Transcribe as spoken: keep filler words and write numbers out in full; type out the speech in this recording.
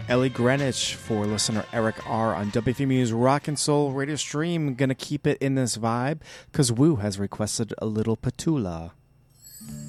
Ellie Greenwich for listener Eric R. on W F M U's Rock and Soul radio stream. Gonna keep it in this vibe because Woo has requested a little Petula.